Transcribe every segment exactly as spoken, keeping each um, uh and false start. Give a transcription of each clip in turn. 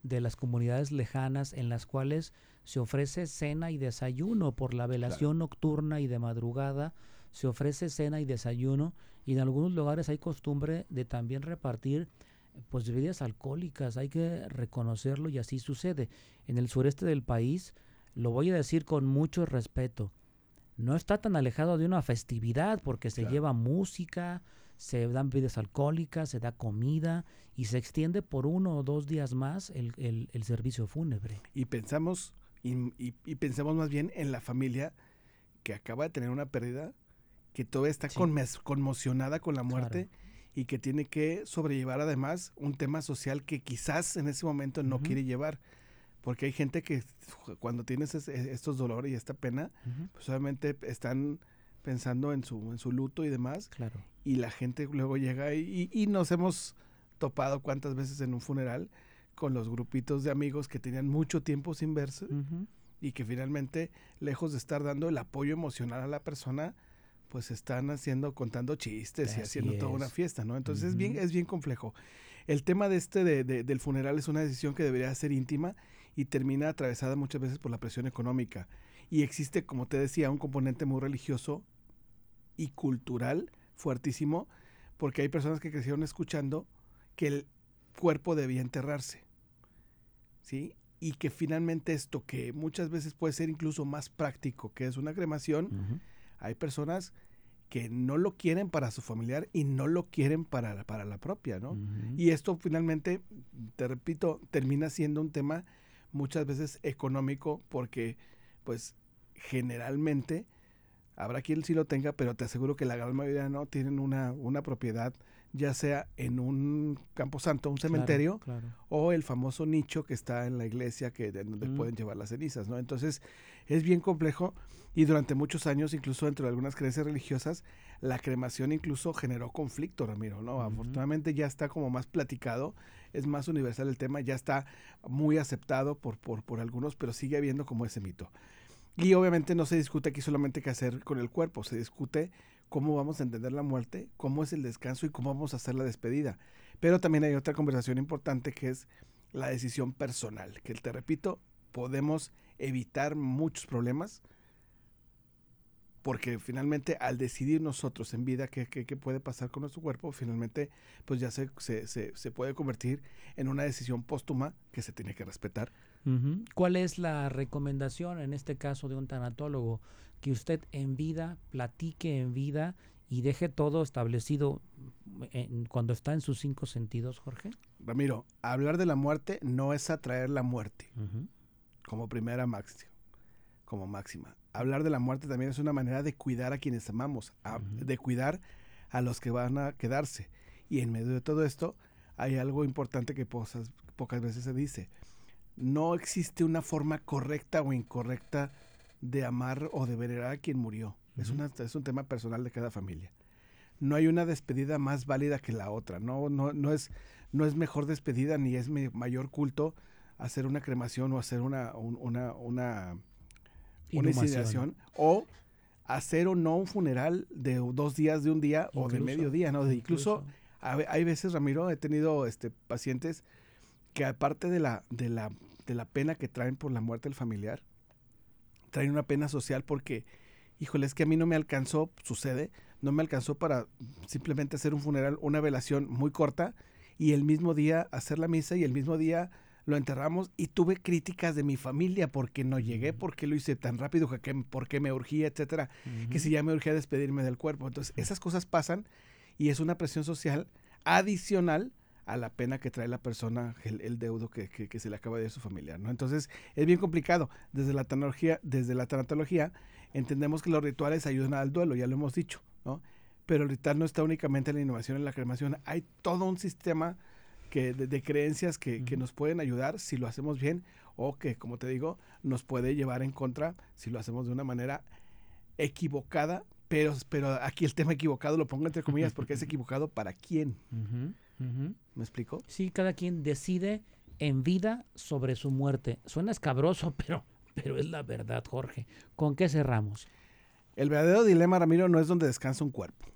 de las comunidades lejanas en las cuales se ofrece cena y desayuno por la velación Claro. nocturna y de madrugada, se ofrece cena y desayuno, y en algunos lugares hay costumbre de también repartir pues bebidas alcohólicas, hay que reconocerlo y así sucede. En el sureste del país, lo voy a decir con mucho respeto, no está tan alejado de una festividad porque se Claro. lleva música, se dan bebidas alcohólicas, se da comida y se extiende por uno o dos días más el, el, el servicio fúnebre. Y pensamos, y, y, y pensamos más bien en la familia que acaba de tener una pérdida, que todavía está Sí, conmes- conmocionada con la muerte claro. y que tiene que sobrellevar además un tema social que quizás en ese momento no Ujú, quiere llevar. Porque hay gente que cuando tienes es- estos dolores y esta pena, ujú, pues obviamente están pensando en su, en su luto y demás, claro. y la gente luego llega y, y, y nos hemos topado cuántas veces en un funeral con los grupitos de amigos que tenían mucho tiempo sin verse Ujú, y que finalmente, lejos de estar dando el apoyo emocional a la persona, pues están haciendo, contando chistes y así haciendo toda una es. fiesta, ¿no? Entonces es bien, Ujú, es bien complejo. El tema de este de, de, del funeral es una decisión que debería ser íntima y termina atravesada muchas veces por la presión económica. Y existe, como te decía, un componente muy religioso y cultural fuertísimo, porque hay personas que crecieron escuchando que el cuerpo debía enterrarse, ¿sí? Y que finalmente esto, que muchas veces puede ser incluso más práctico, que es una cremación, ujú, hay personas que no lo quieren para su familiar y no lo quieren para, para la propia, ¿no? ujú. Y esto finalmente, te repito, termina siendo un tema muchas veces económico porque, pues, generalmente habrá quien sí lo tenga, pero te aseguro que la gran mayoría no tienen una, una propiedad, ya sea en un camposanto, un Claro, cementerio, claro. o el famoso nicho que está en la iglesia que de donde Mm, pueden llevar las cenizas, ¿no? Entonces es bien complejo y durante muchos años, incluso dentro de algunas creencias religiosas, la cremación incluso generó conflicto, Ramiro, ¿no? ujú, Afortunadamente ya está como más platicado, es más universal el tema, ya está muy aceptado por, por, por algunos, pero sigue habiendo como ese mito. Y obviamente no se discute aquí solamente qué hacer con el cuerpo, se discute cómo vamos a entender la muerte, cómo es el descanso y cómo vamos a hacer la despedida. Pero también hay otra conversación importante que es la decisión personal, que te repito, podemos evitar muchos problemas porque finalmente al decidir nosotros en vida qué, qué, qué puede pasar con nuestro cuerpo, finalmente pues ya se, se, se, se puede convertir en una decisión póstuma que se tiene que respetar. ujú. ¿Cuál es la recomendación en este caso de un tanatólogo? Que usted en vida, platique en vida y deje todo establecido en- cuando está en sus cinco sentidos, Jorge. Ramiro, hablar de la muerte no es atraer la muerte Ujú, como primera máxima. Como máxima. Hablar de la muerte también es una manera de cuidar a quienes amamos, a, ujú, de cuidar a los que van a quedarse. Y en medio de todo esto hay algo importante que pocas, pocas veces se dice. No existe una forma correcta o incorrecta de amar o de venerar a quien murió. Es, ujú, una, es un tema personal de cada familia. No hay una despedida más válida que la otra. No, no, no, es, no es mejor despedida ni es mayor culto hacer una cremación o hacer una, un, una, una una inhumación, incineración o hacer o no un funeral de dos días, de un día o de medio incluso, día, ¿no? De incluso incluso. hay veces, Ramiro, he tenido este, pacientes que aparte de la, de, la, de la pena que traen por la muerte del familiar, traen una pena social porque, híjole, es que a mí no me alcanzó, sucede, no me alcanzó para simplemente hacer un funeral, una velación muy corta y el mismo día hacer la misa y el mismo día lo enterramos y tuve críticas de mi familia porque no llegué, Ujú, porque lo hice tan rápido, que, por qué me urgía, etcétera, que si ujú, ya me urgía despedirme del cuerpo. Entonces, ujú. esas cosas pasan y es una presión social adicional a la pena que trae la persona, el, el deudo que, que, que, se le acaba de ir a su familiar, ¿no? Entonces, es bien complicado. Desde la tanatología, desde la tanatología, entendemos que los rituales ayudan al duelo, ya lo hemos dicho, ¿no? Pero el ritual no está únicamente en la innovación, en la cremación. Hay todo un sistema que, de, de creencias que, que Ujú. nos pueden ayudar si lo hacemos bien o que, como te digo, nos puede llevar en contra si lo hacemos de una manera equivocada, pero, pero aquí el tema equivocado lo pongo entre comillas porque es equivocado para quién. Ujú, ujú. ¿Me explico? Sí, cada quien decide en vida sobre su muerte. Suena escabroso, pero, pero es la verdad, Jorge. ¿Con qué cerramos? El verdadero dilema, Ramiro, no es donde descansa un cuerpo.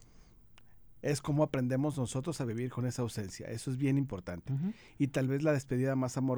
Es cómo aprendemos nosotros a vivir con esa ausencia. Eso es bien importante. Ujú. Y tal vez la despedida más amorosa